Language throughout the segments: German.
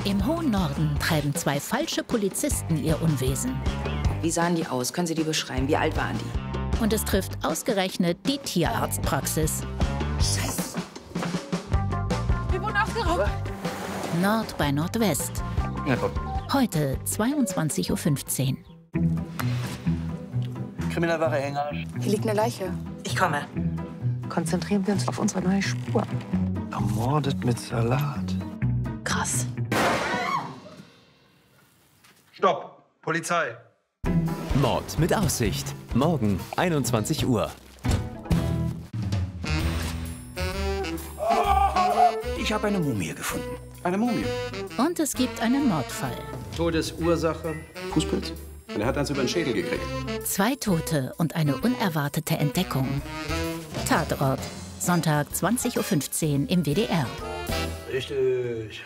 Im hohen Norden treiben zwei falsche Polizisten ihr Unwesen. Wie sahen die aus? Können Sie die beschreiben? Wie alt waren die? Und es trifft ausgerechnet die Tierarztpraxis. Scheiße! Wir wurden aufgeraubt! Nord bei Nordwest. Ja, komm. Heute 22:15 Uhr. Kriminalwache Hengarsch. Hier liegt eine Leiche. Ich komme. Konzentrieren wir uns auf unsere neue Spur. Ermordet mit Salat. Krass. Stopp! Polizei! Mord mit Aussicht. Morgen 21 Uhr. Ich habe eine Mumie gefunden. Eine Mumie. Und es gibt einen Mordfall. Todesursache? Fußpilz. Und er hat eins über den Schädel gekriegt. 2 Tote und eine unerwartete Entdeckung. Tatort. Sonntag 20:15 Uhr im WDR. Richtig.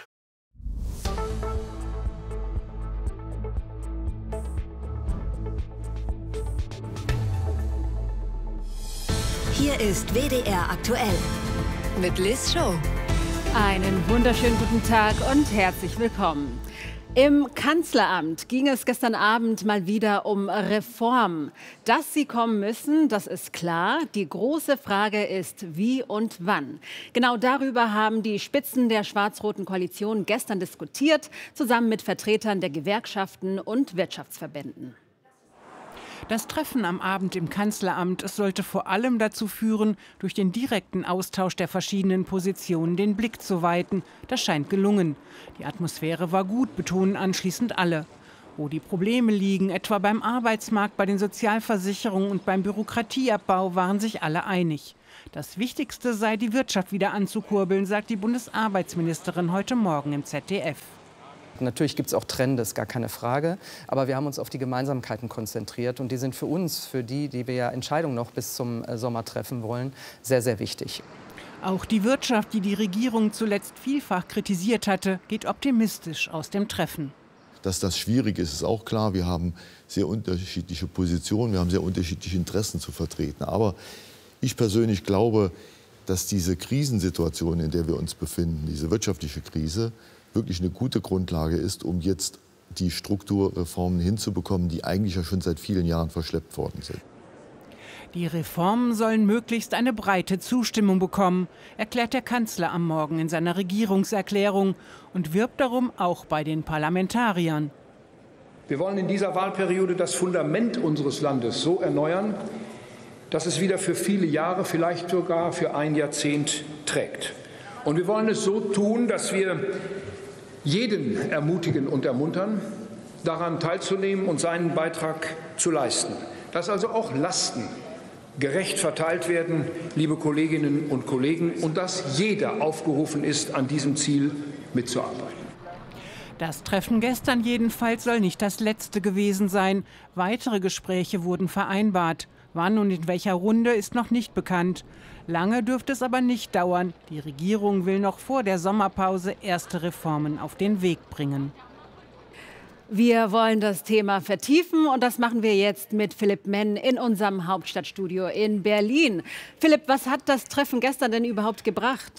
Hier ist WDR aktuell mit Liz Show. Einen wunderschönen guten Tag und herzlich willkommen. Im Kanzleramt ging es gestern Abend mal wieder um Reformen. Dass sie kommen müssen, das ist klar. Die große Frage ist, wie und wann. Genau darüber haben die Spitzen der schwarz-roten Koalition gestern diskutiert, zusammen mit Vertretern der Gewerkschaften und Wirtschaftsverbänden. Das Treffen am Abend im Kanzleramt, es sollte vor allem dazu führen, durch den direkten Austausch der verschiedenen Positionen den Blick zu weiten. Das scheint gelungen. Die Atmosphäre war gut, betonen anschließend alle. Wo die Probleme liegen, etwa beim Arbeitsmarkt, bei den Sozialversicherungen und beim Bürokratieabbau, waren sich alle einig. Das Wichtigste sei, die Wirtschaft wieder anzukurbeln, sagt die Bundesarbeitsministerin heute Morgen im ZDF. Natürlich gibt es auch Trends, gar keine Frage. Aber wir haben uns auf die Gemeinsamkeiten konzentriert. Und die sind für uns, für die wir ja Entscheidungen noch bis zum Sommer treffen wollen, sehr, sehr wichtig. Auch die Wirtschaft, die die Regierung zuletzt vielfach kritisiert hatte, geht optimistisch aus dem Treffen. Dass das schwierig ist, ist auch klar. Wir haben sehr unterschiedliche Positionen, wir haben sehr unterschiedliche Interessen zu vertreten. Aber ich persönlich glaube, dass diese Krisensituation, in der wir uns befinden, diese wirtschaftliche Krise, wirklich eine gute Grundlage ist, um jetzt die Strukturreformen hinzubekommen, die eigentlich ja schon seit vielen Jahren verschleppt worden sind. Die Reformen sollen möglichst eine breite Zustimmung bekommen, erklärt der Kanzler am Morgen in seiner Regierungserklärung und wirbt darum auch bei den Parlamentariern. Wir wollen in dieser Wahlperiode das Fundament unseres Landes so erneuern, dass es wieder für viele Jahre, vielleicht sogar für ein Jahrzehnt trägt. Und wir wollen es so tun, dass wir jeden ermutigen und ermuntern, daran teilzunehmen und seinen Beitrag zu leisten. Dass also auch Lasten gerecht verteilt werden, liebe Kolleginnen und Kollegen, und dass jeder aufgerufen ist, an diesem Ziel mitzuarbeiten. Das Treffen gestern jedenfalls soll nicht das letzte gewesen sein. Weitere Gespräche wurden vereinbart. Wann und in welcher Runde ist noch nicht bekannt. Lange dürfte es aber nicht dauern. Die Regierung will noch vor der Sommerpause erste Reformen auf den Weg bringen. Wir wollen das Thema vertiefen und das machen wir jetzt mit Philipp Menn in unserem Hauptstadtstudio in Berlin. Philipp, was hat das Treffen gestern denn überhaupt gebracht?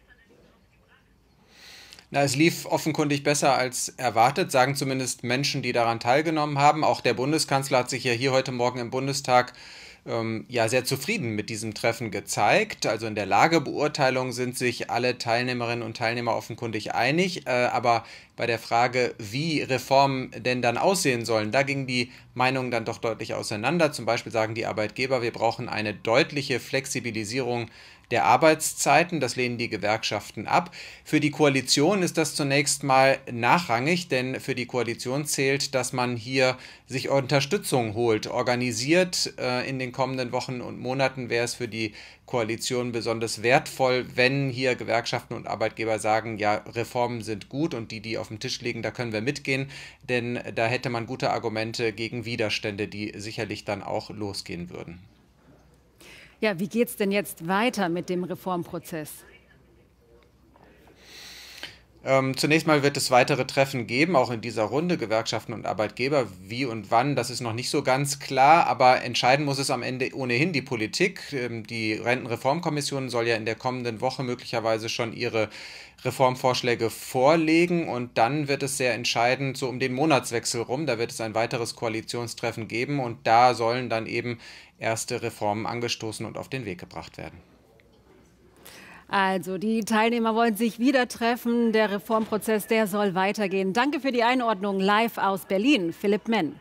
Na, es lief offenkundig besser als erwartet, sagen zumindest Menschen, die daran teilgenommen haben. Auch der Bundeskanzler hat sich ja hier heute Morgen im Bundestag sehr zufrieden mit diesem Treffen gezeigt. Also in der Lagebeurteilung sind sich alle Teilnehmerinnen und Teilnehmer offenkundig einig. Aber bei der Frage, wie Reformen denn dann aussehen sollen, da gingen die Meinungen dann doch deutlich auseinander. Zum Beispiel sagen die Arbeitgeber, wir brauchen eine deutliche Flexibilisierung der Arbeitszeiten. Das lehnen die Gewerkschaften ab. Für die Koalition ist das zunächst mal nachrangig, denn für die Koalition zählt, dass man hier sich Unterstützung holt. Organisiert in den kommenden Wochen und Monaten wäre es für die Koalition besonders wertvoll, wenn hier Gewerkschaften und Arbeitgeber sagen, ja, Reformen sind gut und die auf dem Tisch liegen, da können wir mitgehen, denn da hätte man gute Argumente gegen Widerstände, die sicherlich dann auch losgehen würden. Ja, wie geht es denn jetzt weiter mit dem Reformprozess? Zunächst mal wird es weitere Treffen geben, auch in dieser Runde, Gewerkschaften und Arbeitgeber. Wie und wann, das ist noch nicht so ganz klar, aber entscheiden muss es am Ende ohnehin die Politik. Die Rentenreformkommission soll ja in der kommenden Woche möglicherweise schon ihre Reformvorschläge vorlegen und dann wird es sehr entscheidend, so um den Monatswechsel rum, da wird es ein weiteres Koalitionstreffen geben und da sollen dann eben erste Reformen angestoßen und auf den Weg gebracht werden. Also, die Teilnehmer wollen sich wieder treffen. Der Reformprozess, der soll weitergehen. Danke für die Einordnung live aus Berlin, Philipp Menn.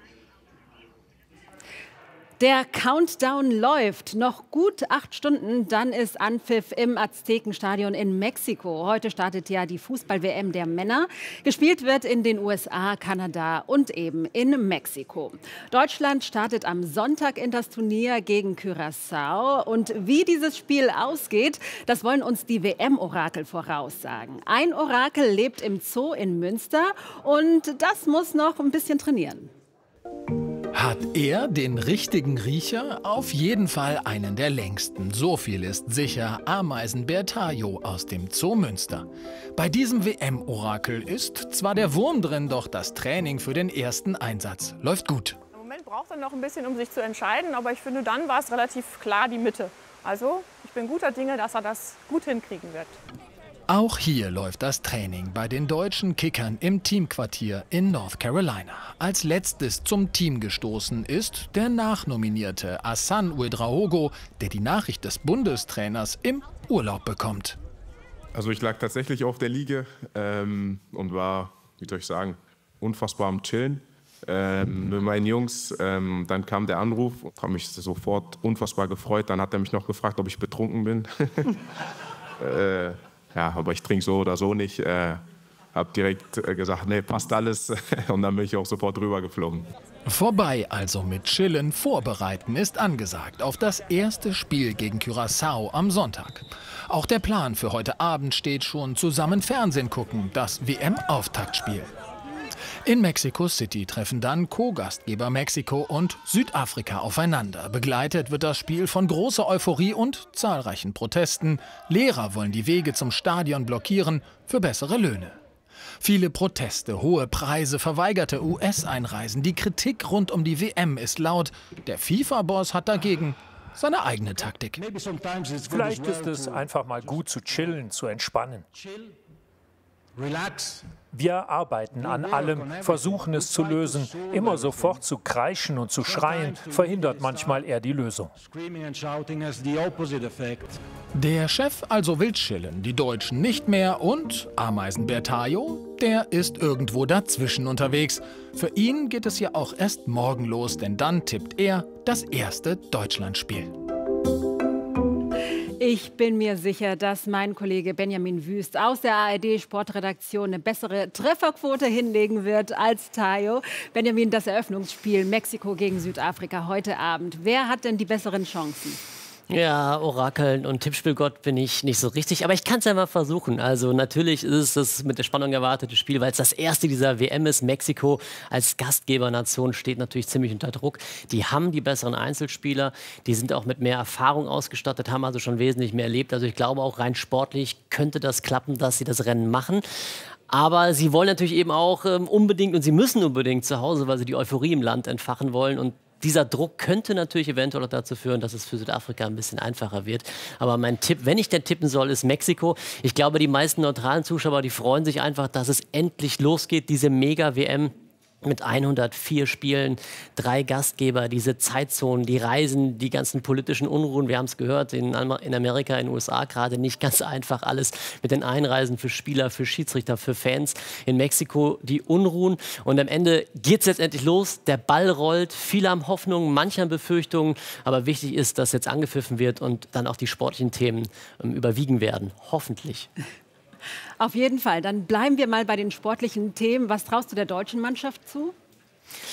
Der Countdown läuft. Noch gut 8 Stunden, dann ist Anpfiff im Aztekenstadion in Mexiko. Heute startet ja die Fußball-WM der Männer. Gespielt wird in den USA, Kanada und eben in Mexiko. Deutschland startet am Sonntag in das Turnier gegen Curaçao. Und wie dieses Spiel ausgeht, das wollen uns die WM-Orakel voraussagen. Ein Orakel lebt im Zoo in Münster und das muss noch ein bisschen trainieren. Hat er den richtigen Riecher? Auf jeden Fall einen der längsten. So viel ist sicher. Ameisenbär Tayo aus dem Zoo Münster. Bei diesem WM-Orakel ist zwar der Wurm drin, doch das Training für den ersten Einsatz läuft gut. Im Moment braucht er noch ein bisschen, um sich zu entscheiden, aber ich finde, dann war es relativ klar die Mitte. Also, ich bin guter Dinge, dass er das gut hinkriegen wird. Auch hier läuft das Training bei den deutschen Kickern im Teamquartier in North Carolina. Als letztes zum Team gestoßen ist der nachnominierte Hassan Ouedraogo, der die Nachricht des Bundestrainers im Urlaub bekommt. Also ich lag tatsächlich auf der Liege und war, wie soll ich sagen, unfassbar am Chillen mit meinen Jungs. Dann kam der Anruf, habe mich sofort unfassbar gefreut. Dann hat er mich noch gefragt, ob ich betrunken bin. Ja, aber ich trinke so oder so nicht. Habe direkt gesagt, nee, passt alles. Und dann bin ich auch sofort rüber geflogen. Vorbei also mit Chillen, Vorbereiten ist angesagt auf das erste Spiel gegen Curaçao am Sonntag. Auch der Plan für heute Abend steht schon: zusammen Fernsehen gucken, das WM-Auftaktspiel. In Mexico City treffen dann Co-Gastgeber Mexiko und Südafrika aufeinander. Begleitet wird das Spiel von großer Euphorie und zahlreichen Protesten. Lehrer wollen die Wege zum Stadion blockieren für bessere Löhne. Viele Proteste, hohe Preise, verweigerte US-Einreisen. Die Kritik rund um die WM ist laut. Der FIFA-Boss hat dagegen seine eigene Taktik. Vielleicht ist es einfach mal gut zu chillen, zu entspannen. Wir arbeiten an allem, versuchen es zu lösen. Immer sofort zu kreischen und zu schreien, verhindert manchmal eher die Lösung. Der Chef also will chillen, die Deutschen nicht mehr und Ameisenbär Tayo, der ist irgendwo dazwischen unterwegs. Für ihn geht es ja auch erst morgen los, denn dann tippt er das erste Deutschlandspiel. Ich bin mir sicher, dass mein Kollege Benjamin Wüst aus der ARD-Sportredaktion eine bessere Trefferquote hinlegen wird als Tayo. Benjamin, das Eröffnungsspiel Mexiko gegen Südafrika heute Abend. Wer hat denn die besseren Chancen? Ja, Orakeln und Tippspielgott bin ich nicht so richtig, aber ich kann es ja mal versuchen. Also natürlich ist es das mit der Spannung erwartete Spiel, weil es das erste dieser WM ist. Mexiko als Gastgebernation steht natürlich ziemlich unter Druck. Die haben die besseren Einzelspieler, die sind auch mit mehr Erfahrung ausgestattet, haben also schon wesentlich mehr erlebt. Also ich glaube auch rein sportlich könnte das klappen, dass sie das Rennen machen. Aber sie wollen natürlich eben auch unbedingt und sie müssen unbedingt zu Hause, weil sie die Euphorie im Land entfachen wollen. Und dieser Druck könnte natürlich eventuell auch dazu führen, dass es für Südafrika ein bisschen einfacher wird. Aber mein Tipp, wenn ich denn tippen soll, ist Mexiko. Ich glaube, die meisten neutralen Zuschauer, die freuen sich einfach, dass es endlich losgeht, diese Mega-WM. Mit 104 Spielen, 3 Gastgeber, diese Zeitzonen, die Reisen, die ganzen politischen Unruhen. Wir haben es gehört, in Amerika, in den USA gerade nicht ganz einfach alles mit den Einreisen für Spieler, für Schiedsrichter, für Fans. In Mexiko die Unruhen. Und am Ende geht es jetzt endlich los. Der Ball rollt. Viele haben Hoffnungen, manche haben Befürchtungen. Aber wichtig ist, dass jetzt angepfiffen wird und dann auch die sportlichen Themen überwiegen werden. Hoffentlich. Auf jeden Fall. Dann bleiben wir mal bei den sportlichen Themen. Was traust du der deutschen Mannschaft zu?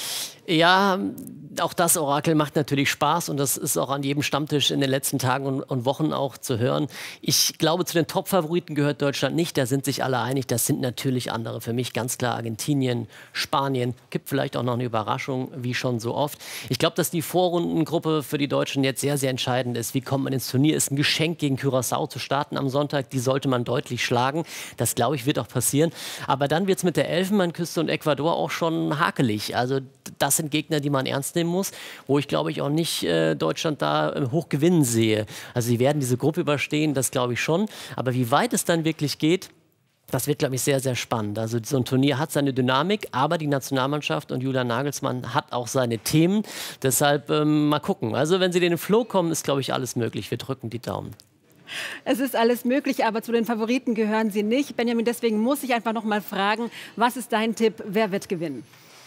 Ja, auch das Orakel macht natürlich Spaß und das ist auch an jedem Stammtisch in den letzten Tagen und Wochen auch zu hören. Ich glaube, zu den Top-Favoriten gehört Deutschland nicht, da sind sich alle einig, das sind natürlich andere. Für mich ganz klar Argentinien, Spanien, gibt vielleicht auch noch eine Überraschung, wie schon so oft. Ich glaube, dass die Vorrundengruppe für die Deutschen jetzt sehr, sehr entscheidend ist. Wie kommt man ins Turnier? Ist ein Geschenk gegen Curaçao zu starten am Sonntag, die sollte man deutlich schlagen. Das, glaube ich, wird auch passieren. Aber dann wird es mit der Elfenbeinküste und Ecuador auch schon hakelig. Also das sind Gegner, die man ernst nehmen muss, wo ich, glaube ich, auch nicht Deutschland da hoch gewinnen sehe. Also sie werden diese Gruppe überstehen, das glaube ich schon. Aber wie weit es dann wirklich geht, das wird, glaube ich, sehr, sehr spannend. Also so ein Turnier hat seine Dynamik, aber die Nationalmannschaft und Julian Nagelsmann hat auch seine Themen. Deshalb mal gucken. Also wenn sie in den Flow kommen, ist, glaube ich, alles möglich. Wir drücken die Daumen. Es ist alles möglich, aber zu den Favoriten gehören sie nicht. Benjamin, deswegen muss ich einfach noch mal fragen, was ist dein Tipp, wer wird gewinnen?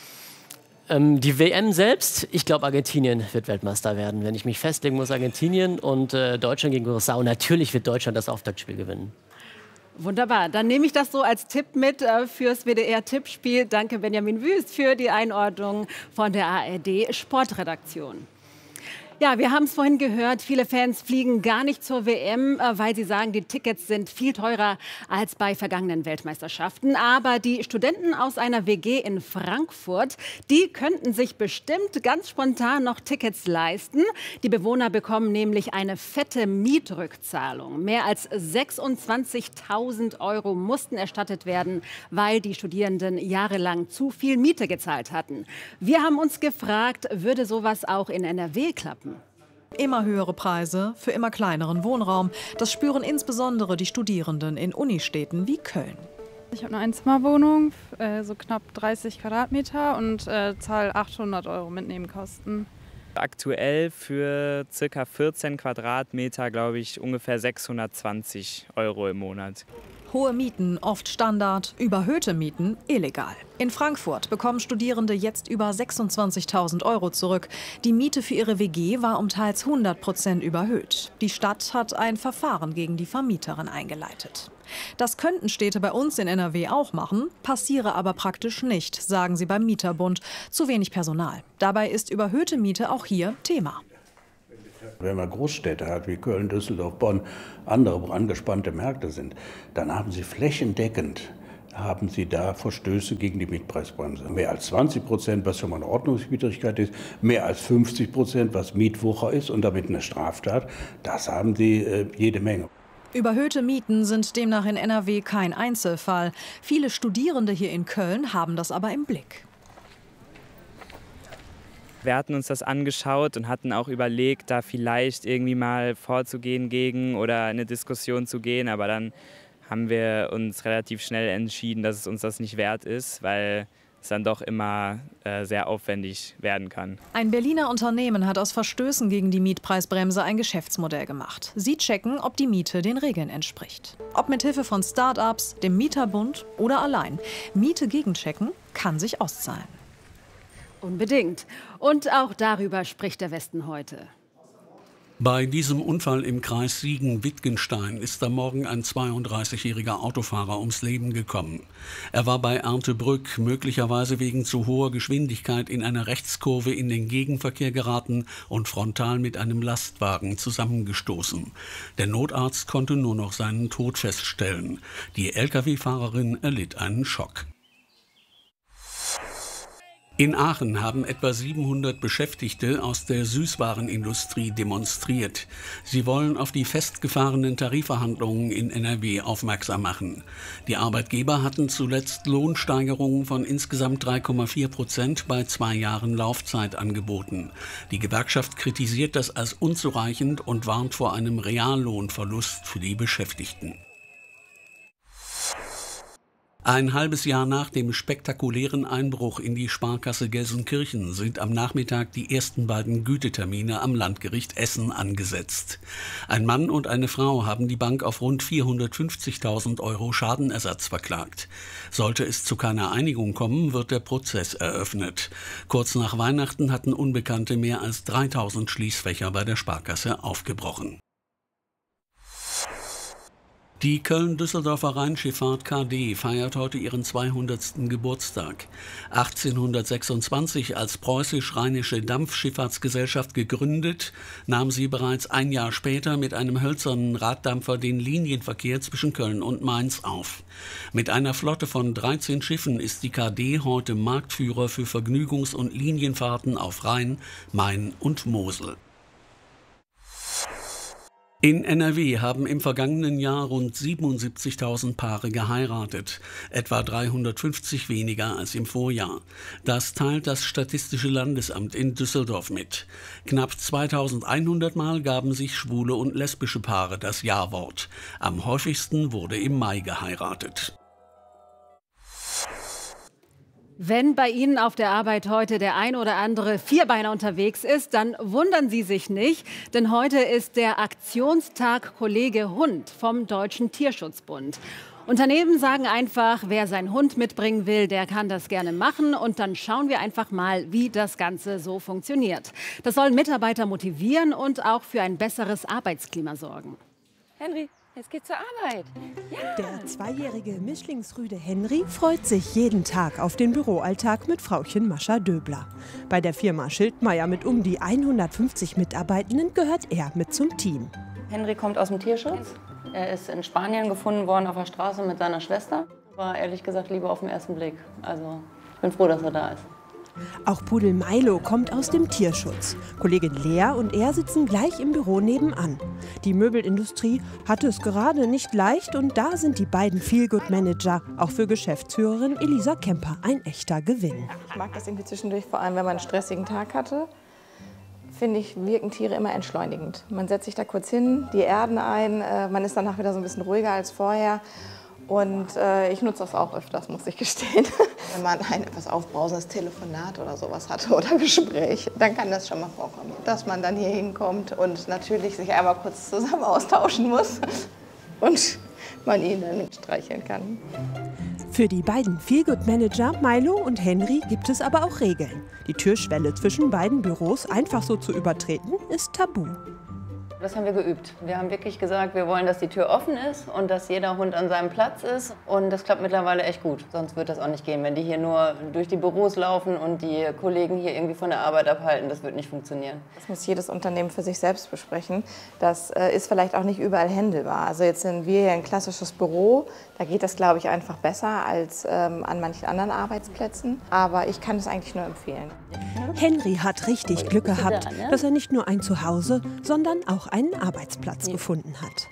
Die WM selbst, ich glaube, Argentinien wird Weltmeister werden. Wenn ich mich festlegen muss, Argentinien und Deutschland gegen Curaçao. Natürlich wird Deutschland das Auftaktspiel gewinnen. Wunderbar, dann nehme ich das so als Tipp mit fürs WDR-Tippspiel. Danke Benjamin Wüst für die Einordnung von der ARD-Sportredaktion. Ja, wir haben es vorhin gehört, viele Fans fliegen gar nicht zur WM, weil sie sagen, die Tickets sind viel teurer als bei vergangenen Weltmeisterschaften. Aber die Studenten aus einer WG in Frankfurt, die könnten sich bestimmt ganz spontan noch Tickets leisten. Die Bewohner bekommen nämlich eine fette Mietrückzahlung. Mehr als 26.000 € mussten erstattet werden, weil die Studierenden jahrelang zu viel Miete gezahlt hatten. Wir haben uns gefragt, würde sowas auch in NRW klappen? Immer höhere Preise für immer kleineren Wohnraum. Das spüren insbesondere die Studierenden in Unistädten wie Köln. Ich habe eine Einzimmerwohnung, so knapp 30 Quadratmeter und zahle 800 € mit Nebenkosten. Aktuell für ca. 14 Quadratmeter, glaube ich, ungefähr 620 € im Monat. Hohe Mieten, oft Standard, überhöhte Mieten, illegal. In Frankfurt bekommen Studierende jetzt über 26.000 € zurück. Die Miete für ihre WG war um teils 100% überhöht. Die Stadt hat ein Verfahren gegen die Vermieterin eingeleitet. Das könnten Städte bei uns in NRW auch machen, passiere aber praktisch nicht, sagen sie beim Mieterbund. Zu wenig Personal. Dabei ist überhöhte Miete auch hier Thema. Wenn man Großstädte hat wie Köln, Düsseldorf, Bonn, andere, wo angespannte Märkte sind, dann haben sie flächendeckend da Verstöße gegen die Mietpreisbremse. Mehr als 20%, was schon mal eine Ordnungswidrigkeit ist, mehr als 50%, was Mietwucher ist und damit eine Straftat, das haben sie jede Menge. Überhöhte Mieten sind demnach in NRW kein Einzelfall. Viele Studierende hier in Köln haben das aber im Blick. Wir hatten uns das angeschaut und hatten auch überlegt, da vielleicht irgendwie mal vorzugehen gegen oder eine Diskussion zu gehen. Aber dann haben wir uns relativ schnell entschieden, dass es uns das nicht wert ist, weil es dann doch immer sehr aufwendig werden kann. Ein Berliner Unternehmen hat aus Verstößen gegen die Mietpreisbremse ein Geschäftsmodell gemacht. Sie checken, ob die Miete den Regeln entspricht. Ob mit Hilfe von Start-ups, dem Mieterbund oder allein. Miete gegenchecken kann sich auszahlen. Unbedingt. Und auch darüber spricht der Westen heute. Bei diesem Unfall im Kreis Siegen-Wittgenstein ist am Morgen ein 32-jähriger Autofahrer ums Leben gekommen. Er war bei Erndtebrück möglicherweise wegen zu hoher Geschwindigkeit in einer Rechtskurve in den Gegenverkehr geraten und frontal mit einem Lastwagen zusammengestoßen. Der Notarzt konnte nur noch seinen Tod feststellen. Die Lkw-Fahrerin erlitt einen Schock. In Aachen haben etwa 700 Beschäftigte aus der Süßwarenindustrie demonstriert. Sie wollen auf die festgefahrenen Tarifverhandlungen in NRW aufmerksam machen. Die Arbeitgeber hatten zuletzt Lohnsteigerungen von insgesamt 3,4% bei 2 Jahren Laufzeit angeboten. Die Gewerkschaft kritisiert das als unzureichend und warnt vor einem Reallohnverlust für die Beschäftigten. Ein halbes Jahr nach dem spektakulären Einbruch in die Sparkasse Gelsenkirchen sind am Nachmittag die ersten beiden Gütetermine am Landgericht Essen angesetzt. Ein Mann und eine Frau haben die Bank auf rund 450.000 € Schadenersatz verklagt. Sollte es zu keiner Einigung kommen, wird der Prozess eröffnet. Kurz nach Weihnachten hatten Unbekannte mehr als 3.000 Schließfächer bei der Sparkasse aufgebrochen. Die Köln-Düsseldorfer Rheinschifffahrt KD feiert heute ihren 200. Geburtstag. 1826 als Preußisch-Rheinische Dampfschifffahrtsgesellschaft gegründet, nahm sie bereits ein Jahr später mit einem hölzernen Raddampfer den Linienverkehr zwischen Köln und Mainz auf. Mit einer Flotte von 13 Schiffen ist die KD heute Marktführer für Vergnügungs- und Linienfahrten auf Rhein, Main und Mosel. In NRW haben im vergangenen Jahr rund 77.000 Paare geheiratet, etwa 350 weniger als im Vorjahr. Das teilt das Statistische Landesamt in Düsseldorf mit. Knapp 2.100 Mal gaben sich schwule und lesbische Paare das Ja-Wort. Am häufigsten wurde im Mai geheiratet. Wenn bei Ihnen auf der Arbeit heute der ein oder andere Vierbeiner unterwegs ist, dann wundern Sie sich nicht, denn heute ist der Aktionstag Kollege Hund vom Deutschen Tierschutzbund. Unternehmen sagen einfach, wer seinen Hund mitbringen will, der kann das gerne machen. Und dann schauen wir einfach mal, wie das Ganze so funktioniert. Das soll Mitarbeiter motivieren und auch für ein besseres Arbeitsklima sorgen. Henry, jetzt geht's zur Arbeit. Ja. Der zweijährige Mischlingsrüde Henry freut sich jeden Tag auf den Büroalltag mit Frauchen Mascha Döbler. Bei der Firma Schildmeier mit um die 150 Mitarbeitenden gehört er mit zum Team. Henry kommt aus dem Tierschutz. Er ist in Spanien gefunden worden auf der Straße mit seiner Schwester. War ehrlich gesagt Liebe auf den ersten Blick. Also ich bin froh, dass er da ist. Auch Pudel Milo kommt aus dem Tierschutz. Kollegin Lea und er sitzen gleich im Büro nebenan. Die Möbelindustrie hatte es gerade nicht leicht und da sind die beiden Feelgood-Manager, auch für Geschäftsführerin Elisa Kemper, ein echter Gewinn. Ich mag das irgendwie zwischendurch, vor allem wenn man einen stressigen Tag hatte. Finde ich, wirken Tiere immer entschleunigend. Man setzt sich da kurz hin, die erden ein, man ist danach wieder so ein bisschen ruhiger als vorher. Und ich nutze das auch öfters, muss ich gestehen. Wenn man ein etwas aufbrausendes Telefonat oder sowas hatte oder Gespräch, dann kann das schon mal vorkommen, dass man dann hier hinkommt und natürlich sich einmal kurz zusammen austauschen muss und man ihn dann streicheln kann. Für die beiden Feelgood-Manager Milo und Henry gibt es aber auch Regeln. Die Türschwelle zwischen beiden Büros einfach so zu übertreten, ist tabu. Das haben wir geübt. Wir haben wirklich gesagt, wir wollen, dass die Tür offen ist und dass jeder Hund an seinem Platz ist. Und das klappt mittlerweile echt gut. Sonst wird das auch nicht gehen. Wenn die hier nur durch die Büros laufen und die Kollegen hier irgendwie von der Arbeit abhalten, das wird nicht funktionieren. Das muss jedes Unternehmen für sich selbst besprechen. Das ist vielleicht auch nicht überall händelbar. Also jetzt sind wir hier ein klassisches Büro. Da geht das, glaube ich, einfach besser als an manchen anderen Arbeitsplätzen. Aber ich kann es eigentlich nur empfehlen. Henry hat richtig Glück gehabt, dass er nicht nur ein Zuhause, sondern auch einen Arbeitsplatz gefunden hat.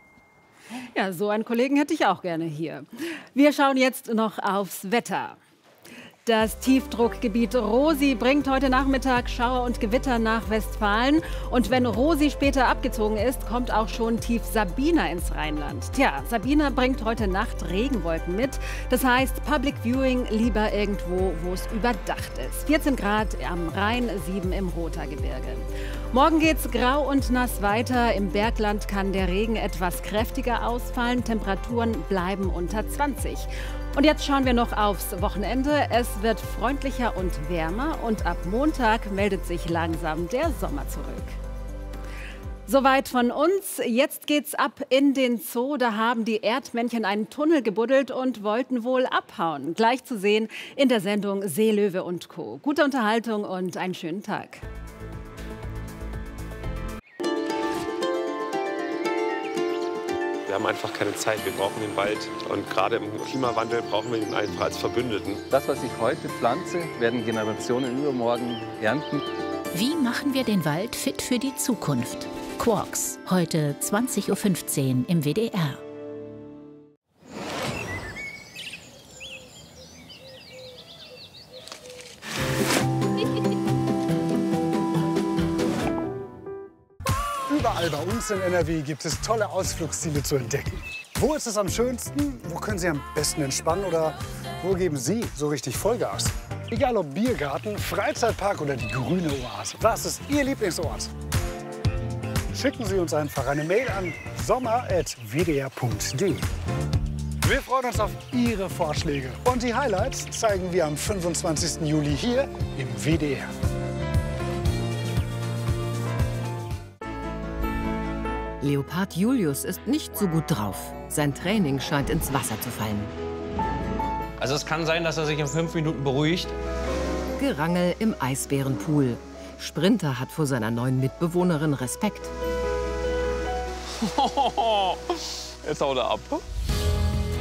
Ja, so einen Kollegen hätte ich auch gerne hier. Wir schauen jetzt noch aufs Wetter. Das Tiefdruckgebiet Rosi bringt heute Nachmittag Schauer und Gewitter nach Westfalen. Und wenn Rosi später abgezogen ist, kommt auch schon Tief Sabina ins Rheinland. Tja, Sabina bringt heute Nacht Regenwolken mit. Das heißt, Public Viewing lieber irgendwo, wo es überdacht ist. 14 Grad am Rhein, 7 im Rothaargebirge. Morgen geht's grau und nass weiter. Im Bergland kann der Regen etwas kräftiger ausfallen. Temperaturen bleiben unter 20. Und jetzt schauen wir noch aufs Wochenende. Es wird freundlicher und wärmer und ab Montag meldet sich langsam der Sommer zurück. Soweit von uns. Jetzt geht's ab in den Zoo. Da haben die Erdmännchen einen Tunnel gebuddelt und wollten wohl abhauen. Gleich zu sehen in der Sendung Seelöwe und Co. Gute Unterhaltung und einen schönen Tag. Wir haben einfach keine Zeit, wir brauchen den Wald. Und gerade im Klimawandel brauchen wir ihn einfach als Verbündeten. Das, was ich heute pflanze, werden Generationen übermorgen ernten. Wie machen wir den Wald fit für die Zukunft? Quarks, heute 20:15 Uhr im WDR. Überall bei uns in NRW gibt es tolle Ausflugsziele zu entdecken. Wo ist es am schönsten? Wo können Sie am besten entspannen? Oder wo geben Sie so richtig Vollgas? Egal ob Biergarten, Freizeitpark oder die grüne Oase. Was ist Ihr Lieblingsort? Schicken Sie uns einfach eine Mail an sommer@wdr.de. Wir freuen uns auf Ihre Vorschläge. Und die Highlights zeigen wir am 25. Juli hier im WDR. Leopard Julius ist nicht so gut drauf. Sein Training scheint ins Wasser zu fallen. Also es kann sein, dass er sich in 5 Minuten beruhigt. Gerangel im Eisbärenpool. Sprinter hat vor seiner neuen Mitbewohnerin Respekt. Jetzt haut er ab.